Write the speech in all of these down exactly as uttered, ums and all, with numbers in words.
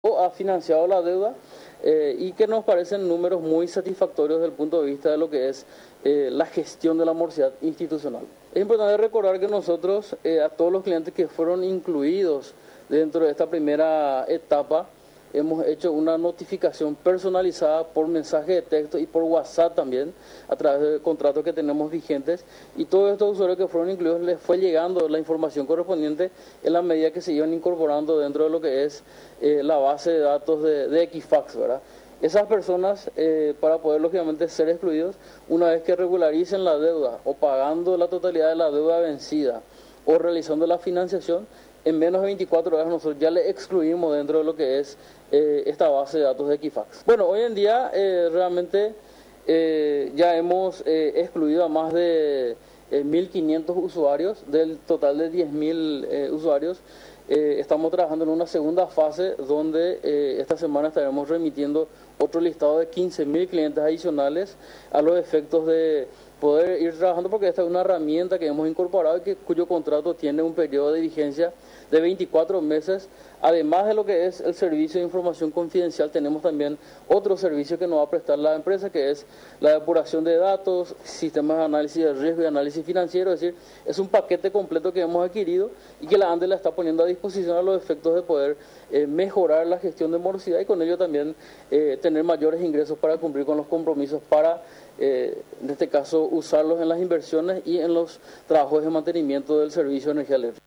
ha financiado la deuda eh, y que nos parecen números muy satisfactorios desde el punto de vista de lo que es eh, la gestión de la morosidad institucional. Es importante recordar que nosotros, eh, a todos los clientes que fueron incluidos dentro de esta primera etapa, hemos hecho una notificación personalizada por mensaje de texto y por WhatsApp también, a través de contratos que tenemos vigentes, y todos estos usuarios que fueron incluidos les fue llegando la información correspondiente en la medida que se iban incorporando dentro de lo que es eh, la base de datos de, de Equifax, ¿verdad? Esas personas, eh, para poder lógicamente ser excluidos, una vez que regularicen la deuda o pagando la totalidad de la deuda vencida o realizando la financiación, en menos de veinticuatro horas nosotros ya le excluimos dentro de lo que es eh, esta base de datos de Equifax. Bueno, hoy en día eh, realmente eh, ya hemos eh, excluido a más de eh, mil quinientos usuarios del total de diez mil eh, usuarios. Eh, estamos trabajando en una segunda fase donde eh, esta semana estaremos remitiendo otro listado de quince mil clientes adicionales a los efectos de poder ir trabajando, porque esta es una herramienta que hemos incorporado y que, cuyo contrato tiene un periodo de vigencia de veinticuatro meses. Además de lo que es el servicio de información confidencial, tenemos también otro servicio que nos va a prestar la empresa, que es la depuración de datos, sistemas de análisis de riesgo y análisis financiero. Es decir, es un paquete completo que hemos adquirido y que la ANDE la está poniendo a disposición a los efectos de poder eh, mejorar la gestión de morosidad y con ello también eh, tener mayores ingresos para cumplir con los compromisos para, eh, en este caso, usarlos en las inversiones y en los trabajos de mantenimiento del servicio de energía eléctrica.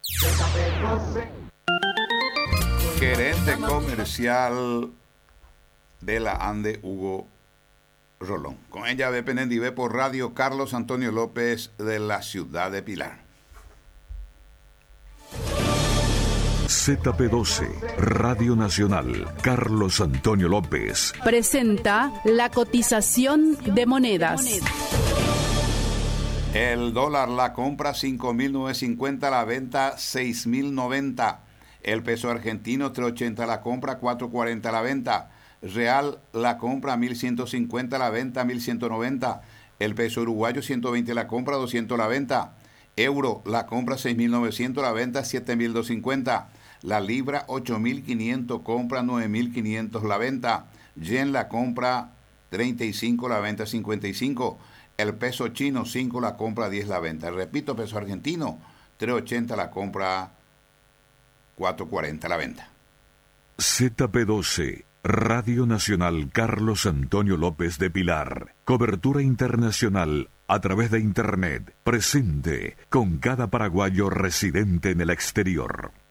Gerente comercial de la ANDE, Hugo Rolón. Con ella ve Penendive por radio, Carlos Antonio López de la ciudad de Pilar. Z P doce, Radio Nacional, Carlos Antonio López. Presenta la cotización de monedas. El dólar, la compra cinco mil novecientos cincuenta, la venta seis mil noventa. El peso argentino tres ochenta la compra, cuatro cuarenta la venta. Real, la compra mil ciento cincuenta, la venta mil ciento noventa. El peso uruguayo ciento veinte la compra, doscientos la venta. Euro, la compra seis mil novecientos, la venta siete mil doscientos cincuenta. La libra ocho mil quinientos, compra nueve mil quinientos la venta. Yen, la compra treinta y cinco, la venta cincuenta y cinco. El peso chino cinco la compra, diez la venta. Repito, peso argentino tres ochenta la compra, cuatro cuarenta la venta. Z P doce, Radio Nacional Carlos Antonio López de Pilar. Cobertura internacional a través de Internet. Presente con cada paraguayo residente en el exterior.